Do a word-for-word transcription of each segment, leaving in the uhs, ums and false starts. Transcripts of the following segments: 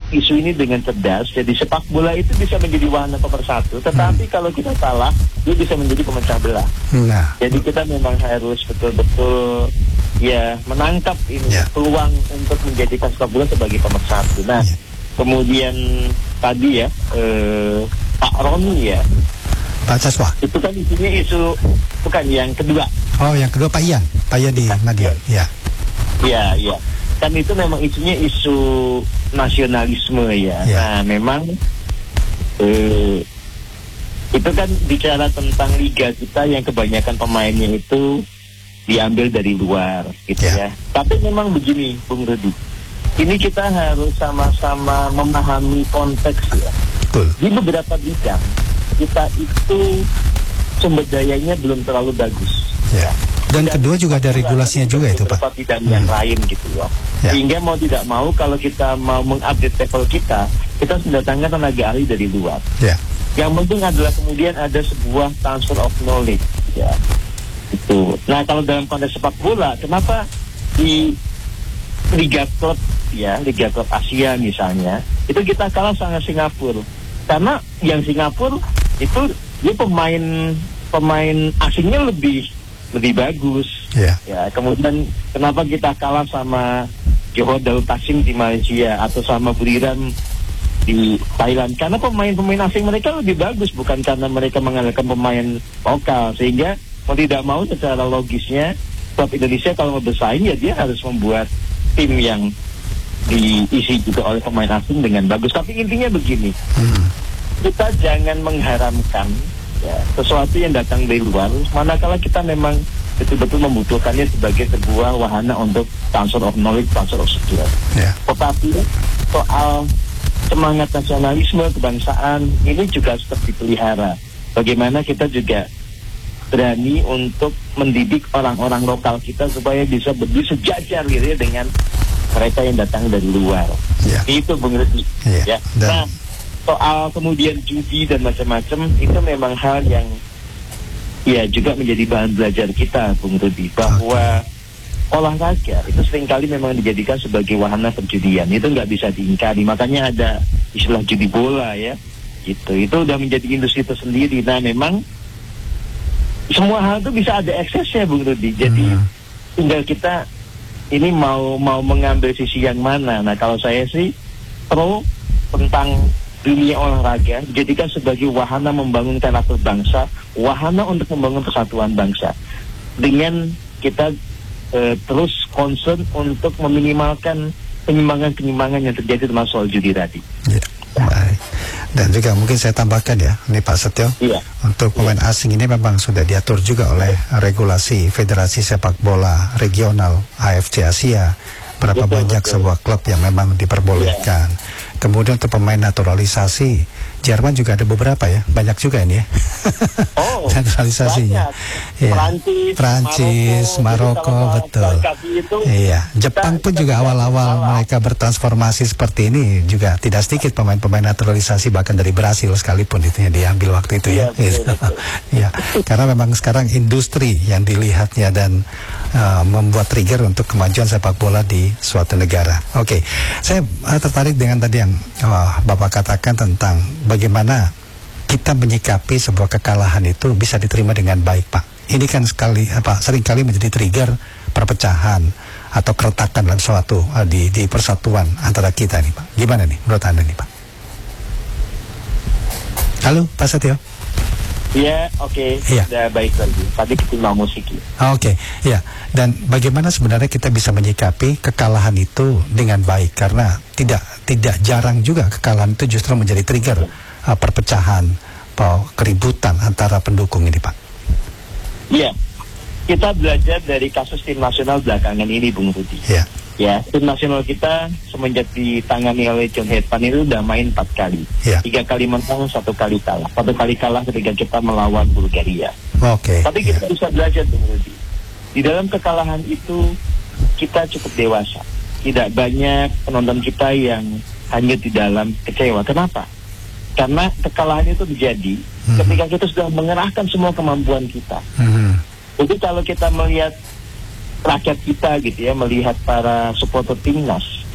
isu ini dengan cerdas. Jadi sepak bola itu bisa menjadi wahana pemersatu, tetapi hmm. kalau kita salah, dia bisa menjadi pemecah belah. Nah. Jadi kita memang harus betul-betul ya menangkap ini yeah. peluang untuk menjadikan sepak bola sebagai pemersatu. Nah, yeah. kemudian tadi ya eh, Pak Roni ya, Pak Caswa. Itu kan isunya isu bukan yang kedua. Oh, yang kedua Pak Ian, Pak Ian di Madiun. Ya. Iya, iya. Kan itu memang isunya isu nasionalisme ya. ya. Nah, memang eh, itu kan bicara tentang liga kita yang kebanyakan pemainnya itu diambil dari luar, gitu ya. ya. Tapi memang begini, Bung Rudi. Ini kita harus sama-sama memahami konteks ya. Betul. Di beberapa bidang kita itu sumber dayanya belum terlalu bagus. Ya. Dan, Dan kedua juga ada regulasinya juga itu Pak. Bidang hmm. yang lain gitu loh. Ya. Sehingga mau tidak mau kalau kita mau mengupdate level kita, kita mendatangkan tenaga ahli dari luar. Ya. Yang penting adalah kemudian ada sebuah transfer of knowledge. Ya. Itu. Nah kalau dalam konteks sepak bola, kenapa di Liga Klub ya, Liga Klub Asia misalnya, itu kita kalah sama Singapura. Karena yang Singapura itu dia pemain pemain asingnya lebih lebih bagus. Yeah. Ya, kemudian kenapa kita kalah sama Johor Darul Taksim di Malaysia atau sama Buriram di Thailand? Karena pemain-pemain asing mereka lebih bagus, bukan karena mereka mengandalkan pemain lokal. Sehingga mau tidak mau secara logisnya klub Indonesia kalau mau bersaing ya dia harus membuat tim yang diisi juga oleh pemain asing dengan bagus. Tapi intinya begini, hmm. kita jangan mengharamkan ya, sesuatu yang datang dari luar, manakala kita memang betul-betul membutuhkannya sebagai sebuah wahana untuk transfer of knowledge, transfer of skill. Yeah. Tetapi soal semangat nasionalisme, kebangsaan, ini juga tetap dipelihara. Bagaimana kita juga berani untuk mendidik orang-orang lokal kita supaya bisa berdiri sejajar gitu ya dengan mereka yang datang dari luar. Yeah. Itu Bung Rudi. Yeah. Ya. Nah, soal kemudian judi dan macam-macam itu memang hal yang ya juga menjadi bahan belajar kita, Bung Rudi, bahwa okay. olahraga itu seringkali memang dijadikan sebagai wahana perjudian. Itu nggak bisa diingkari. Makanya ada istilah judi bola ya. Gitu. Itu udah menjadi industri tersendiri. Nah, memang semua hal itu bisa ada eksesnya, Bung Rudi. Jadi hmm. tinggal kita ini mau mau mengambil sisi yang mana. Nah, kalau saya sih pro tentang dunia olahraga dijadikan sebagai wahana membangun karakter bangsa, wahana untuk membangun persatuan bangsa. Dengan kita e, terus concern untuk meminimalkan penyimpangan-penyimpangan yang terjadi termasuk soal judi tadi. Ya, baik. Dan juga mungkin saya tambahkan ya, ini Pak Setio, ya. Untuk pemain ya. asing ini memang sudah diatur juga oleh regulasi Federasi Sepak Bola Regional A F C Asia. Berapa betul, banyak betul. sebuah klub yang memang diperbolehkan. Ya. Kemudian untuk pemain naturalisasi, Jerman juga ada beberapa ya, banyak juga ini ya. Oh, naturalisasinya. Ya. Prancis, Prancis, Maroko, Maroko betul. Itu, iya, Jepang kita, pun kita juga awal-awal mereka bertransformasi seperti ini juga tidak sedikit pemain-pemain naturalisasi bahkan dari Brasil sekalipun itu yang diambil waktu itu ya. Ya, betul, betul. Ya, karena memang sekarang industri yang dilihatnya dan uh, membuat trigger untuk kemajuan sepak bola di suatu negara. Oke, okay. Saya uh, tertarik dengan tadi yang Oh, Bapak katakan tentang bagaimana kita menyikapi sebuah kekalahan itu bisa diterima dengan baik, Pak. Ini kan sekali apa seringkali menjadi trigger perpecahan atau keretakan dalam suatu uh, di di persatuan antara kita nih, Pak. Gimana nih menurut Anda nih, Pak? Halo, Pak Setio. Iya, oke, okay. ya. Sudah baik lagi. Tadi ketimbang musik ya. Oke, okay. Ya. Dan bagaimana sebenarnya kita bisa menyikapi kekalahan itu dengan baik? Karena tidak tidak jarang juga kekalahan itu justru menjadi trigger uh, perpecahan, uh, keributan antara pendukung ini, Pak. Iya, kita belajar dari kasus tim nasional belakangan ini, Bung Rudi. Iya. Ya, tim nasional kita semenjak ditangani oleh John Hedman itu udah main empat kali. Yeah. Tiga kali menang, satu kali kalah. Satu kali kalah ketika kita melawan Bulgaria. Oke. Okay. Tapi kita yeah. bisa belajar, Bung Rudi. Di dalam kekalahan itu kita cukup dewasa. Tidak banyak penonton kita yang hanya di dalam kecewa. Kenapa? Karena kekalahan itu terjadi mm-hmm. ketika kita sudah mengerahkan semua kemampuan kita. Mm-hmm. Jadi kalau kita melihat rakyat kita gitu ya, melihat para supporter timnas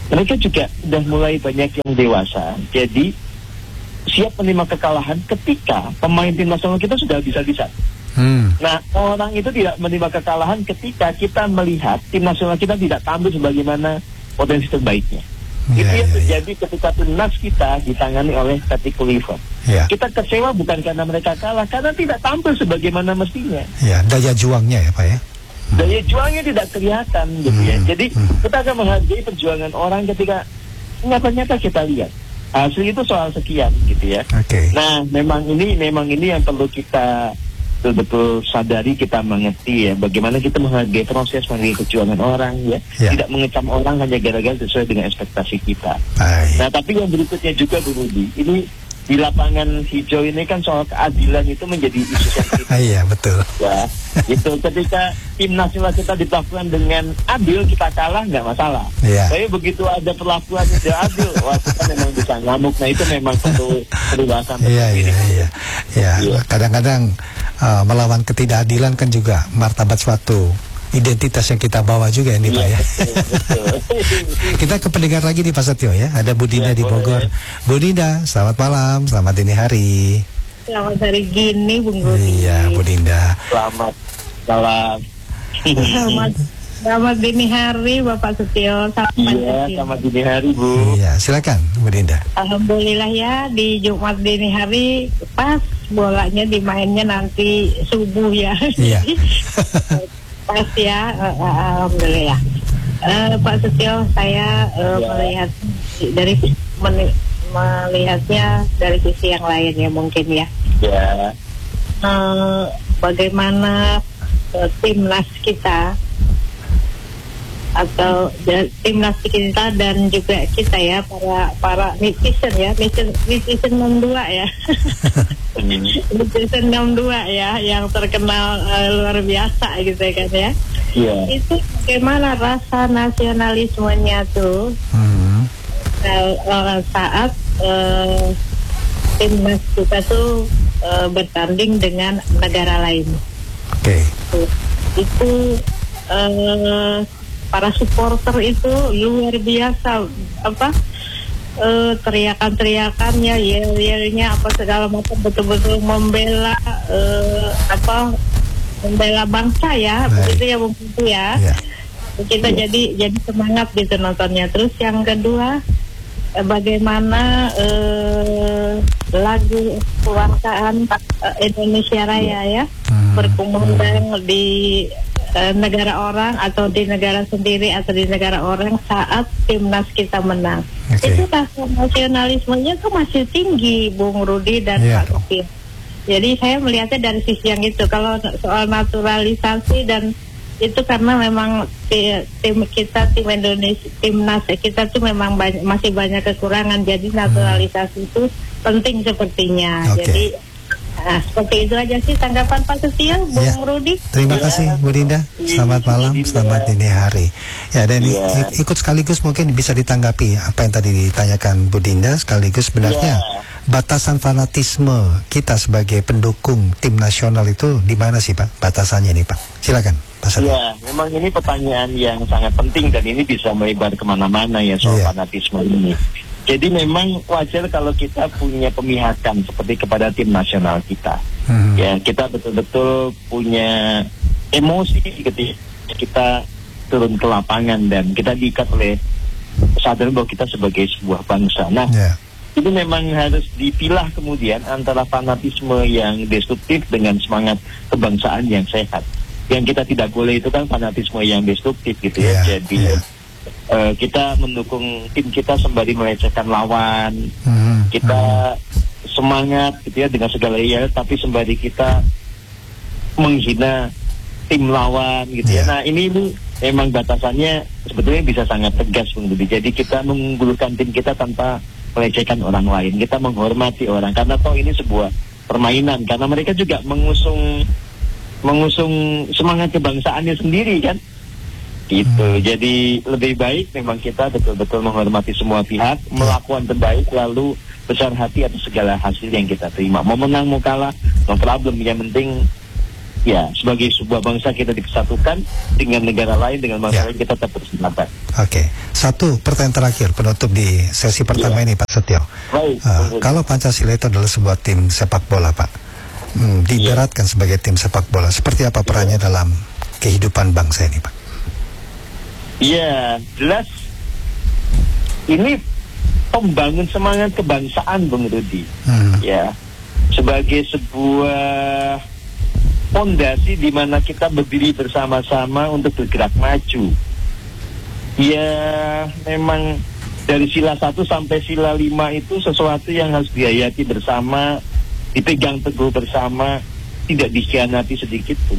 mereka juga sudah mulai banyak yang dewasa. Jadi siap menerima kekalahan ketika pemain tim nasional kita sudah bisa-bisa. Hmm. Nah, orang itu tidak menerima kekalahan ketika kita melihat tim nasional kita tidak tampil sebagaimana potensi terbaiknya. Yeah, itu yang terjadi yeah, ketika timnas kita ditangani oleh Patrick Kluivert. Yeah. Kita kecewa bukan karena mereka kalah, karena tidak tampil sebagaimana mestinya. Ya, yeah, daya juangnya ya Pak ya. Hmm. Daya juangnya tidak kelihatan gitu hmm. ya. Jadi hmm. kita akan menghargai perjuangan orang ketika nyata-nyata kita lihat hasil itu soal sekian gitu ya. Okay. Nah, memang ini memang ini yang perlu kita betul-betul sadari, kita mengerti ya, bagaimana kita menghargai proses, menghargai perjuangan orang ya, yeah. tidak mengecam orang hanya gara-gara sesuai dengan ekspektasi kita. Ay. Nah, tapi yang berikutnya juga Bu Rudi, ini di lapangan hijau ini kan soal keadilan itu menjadi isu sensitif. Iya, betul. Ya, itu ketika tim nasional kita diperlakukan dengan adil, kita kalah nggak masalah. Yeah. Tapi begitu ada perlakuan yang tidak adil, wah kita memang bisa ngamuk. Nah, itu memang perlu kedewasaan. Iya, iya, iya. Ya, kadang-kadang uh, melawan ketidakadilan kan juga martabat suatu identitas yang kita bawa juga ini ya, Pak ya. Betul, betul. Kita ke pendengar lagi di Pak Setio ya. Ada Bu Dinda ya, di Bogor. Boleh. Bu Dinda, selamat malam, selamat dini hari. Selamat hari gini, Bung Rudi. Iya, Bu Dinda. Selamat malam. Selamat selamat dini hari, Bapak Setio. Selamat iya, selamat dini hari, Bu. Iya, silakan, Bu Dinda. Alhamdulillah ya, di Jumat dini hari pas bolanya dimainnya nanti subuh ya. Iya. Pas ya, uh, uh, alhamdulillah. Uh, Pak Setio, saya uh, ya. melihat dari men, melihatnya dari sisi yang lain ya mungkin ya. Ya. Uh, bagaimana uh, timnas kita atau ya, timnas kita dan juga kita ya para para netizen ya netizen netizen enam dua ya. Netizen enam dua ya yang terkenal uh, luar biasa gitu kan ya. Yeah. Itu bagaimana rasa nasionalismenya tuh hmm. uh, saat uh, timnas kita tuh uh, bertanding dengan negara lain. Oke. Okay. Itu uh, para supporter itu luar biasa apa uh, teriakan-teriakannya, yel-yelnya apa segala macam, betul-betul membela uh, apa membela bangsa ya. Baik. Begitu ya Bung Putu ya. Yeah. Kita yeah. jadi jadi semangat gitu nontonnya. Terus yang kedua eh, bagaimana eh, lagu kebangsaan eh, Indonesia Raya ya hmm. berkumandang di eh, negara orang atau di negara sendiri atau di negara orang saat timnas kita menang. Okay. Itu rasa nasionalismenya tuh masih tinggi Bung Rudi dan yeah. Pak Kopil. Jadi saya melihatnya dari sisi yang itu. Kalau soal naturalisasi dan itu karena memang tim kita, tim Indonesia, timnas kita tuh memang banyak, masih banyak kekurangan. Jadi naturalisasi hmm. itu penting sepertinya. Okay. Jadi nah, seperti itu aja sih tanggapan Pak Setio, Bung ya. Rudi. Terima ya. kasih Bu Dinda. Selamat malam, selamat dini hari. Ya, dan ya. ikut sekaligus mungkin bisa ditanggapi apa yang tadi ditanyakan Bu Dinda, sekaligus sebenarnya ya. batasan fanatisme kita sebagai pendukung tim nasional itu di mana sih Pak? Batasannya nih Pak. Silakan Pak Setio. Ya, memang ini pertanyaan yang sangat penting dan ini bisa melebar kemana-mana ya soal ya. fanatisme ini. Jadi memang wajar kalau kita punya pemihakan seperti kepada tim nasional kita. Hmm. Ya, kita betul-betul punya emosi ketika kita turun ke lapangan dan kita diikat oleh kesadaran bahwa kita sebagai sebuah bangsa. Nah, yeah. itu memang harus dipilah kemudian antara fanatisme yang destruktif dengan semangat kebangsaan yang sehat. Yang kita tidak boleh itu kan fanatisme yang destruktif gitu ya. Yeah. Jadi yeah. Uh, kita mendukung tim kita sembari melecehkan lawan, hmm, kita hmm. semangat gitu ya dengan segala ya, tapi sembari kita menghina tim lawan gitu yeah. ya. Nah ini, ini memang batasannya sebetulnya bisa sangat tegas Bung Budi. Jadi kita mengunggulkan tim kita tanpa melecehkan orang lain, kita menghormati orang karena toh ini sebuah permainan, karena mereka juga mengusung mengusung semangat kebangsaannya sendiri kan. Gitu, hmm. jadi lebih baik memang kita betul-betul menghormati semua pihak, hmm. melakukan terbaik, lalu besar hati atas segala hasil yang kita terima. Mau menang mau kalah, no problem. Yang penting ya sebagai sebuah bangsa kita dipersatukan dengan negara lain, dengan bangsa ya. lain kita tetap bersahabat. Oke, satu pertanyaan terakhir penutup di sesi pertama ya. ini Pak Setio. Baik, uh, kalau Pancasila itu adalah sebuah tim sepak bola Pak, hmm, diibaratkan ya. sebagai tim sepak bola, seperti apa perannya ya. dalam kehidupan bangsa ini Pak? Ya, jelas ini pembangun semangat kebangsaan Bung Rudi. Hmm. Ya, sebagai sebuah fondasi di mana kita berdiri bersama-sama untuk bergerak maju. Ya, memang dari sila satu sampai sila lima itu sesuatu yang harus dihayati bersama, dipegang teguh bersama, tidak dikhianati sedikit pun.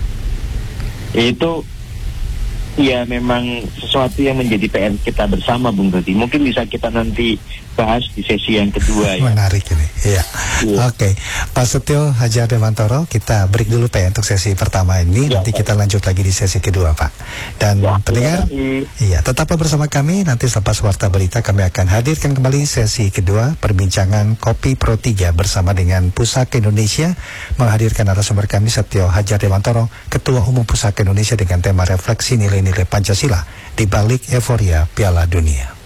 Yaitu ya memang sesuatu yang menjadi P R kita bersama Bung Rudi. Mungkin bisa kita nanti bahas di sesi yang kedua ya. Menarik ini, iya. Ya. Oke, okay. Pak Setio Hadji Ardewantoro, kita break dulu Pak ya untuk sesi pertama ini. Ya, nanti Pak. kita lanjut lagi di sesi kedua Pak. Dan ya, pendengar, iya tetaplah bersama kami. Nanti selepas warta berita kami akan hadirkan kembali sesi kedua perbincangan Kopi Pro tiga bersama dengan Pusaka Indonesia, menghadirkan narasumber kami Setio Hadji Ardewantoro, Ketua Umum Pusaka Indonesia, dengan tema refleksi nilai-nilai Pancasila di balik euforia Piala Dunia.